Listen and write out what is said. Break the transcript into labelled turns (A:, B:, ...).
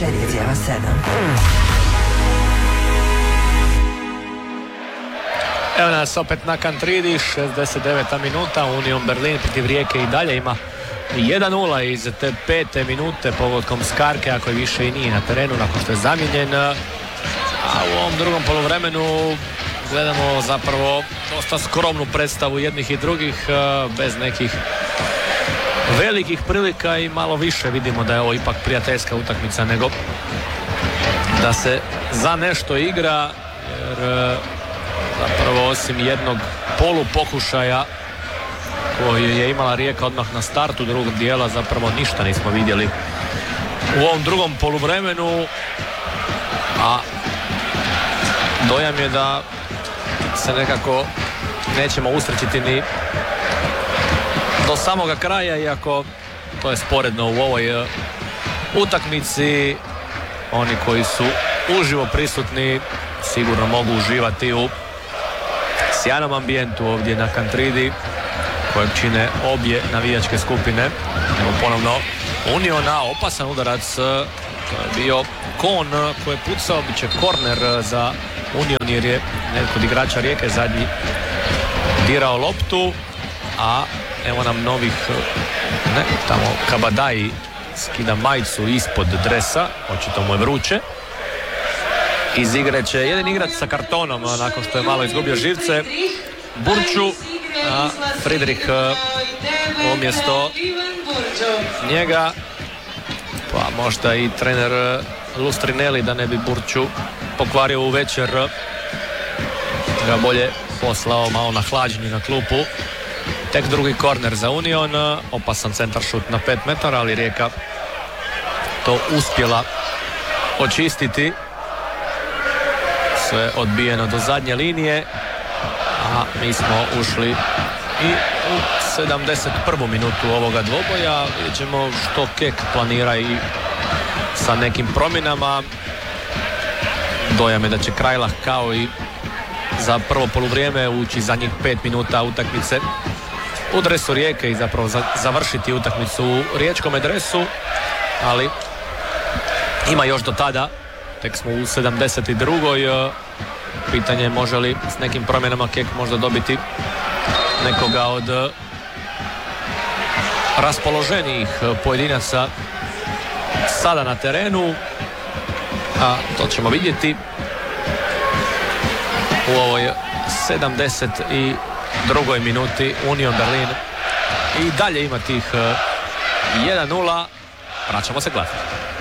A: 94,7.
B: Evo nas opet na Kantridi, 69. minuta, Union Berlin protiv Rijeke i dalje ima 1-0 iz te 5. minute pogodkom Skarke, koji više i nije na terenu nakon što je zamijenjen. A u ovom drugom poluvremenu gledamo zapravo dosta skromnu predstavu jednih i drugih, bez nekih velikih prilika i malo više vidimo da je ovo ipak prijateljska utakmica nego da se za nešto igra, jer zapravo osim jednog polupokušaja koji je imala Rijeka odmah na startu drugog dijela, zapravo ništa nismo vidjeli u ovom drugom poluvremenu, a dojam je da se nekako nećemo usrećiti ni do samoga kraja, iako to je sporedno u ovoj utakmici. Oni koji su uživo prisutni sigurno mogu uživati u sjajnom ambijentu ovdje na Kantridi, kojeg čine obje navijačke skupine. Evo ponovno Uniona, opasan udarac, to je bio Kon koji je pucao, bit će korner za Union jer je netko od igrača Rijeke zadnji dirao loptu, a evo nam novih, tamo Kabadai skida majicu ispod dresa, očito mu je vruće. Iz igre će jedan igrač sa kartonom nakon što je malo izgubio živce, Burču, a Friedrich umjesto njega, pa možda i trener Lustrinelli da ne bi Burču pokvario u večer, ga bolje poslao malo na hlađenje na klupu. Tek drugi korner za Union, opasan centar šut na 5 metara, ali Rijeka to uspjela očistiti. Sve odbijeno do zadnje linije, a mi smo ušli i u 71. minutu ovoga dvoboja. Vidjet ćemo što Kek planira i sa nekim promjenama. Dojam je da će Krajlah kao i za prvo poluvrijeme ući zadnjih 5 minuta utakmice u dresu Rijeke i zapravo završiti utakmicu u riječkom dresu, ali ima još do tada, tek smo u 72. Pitanje je može li s nekim promjenama Kek možda dobiti nekoga od raspoloženijih pojedinaca sada na terenu, a to ćemo vidjeti u ovoj 72. minuti. Union Berlin i dalje ima tih 1-0. Vraćamo se gledati.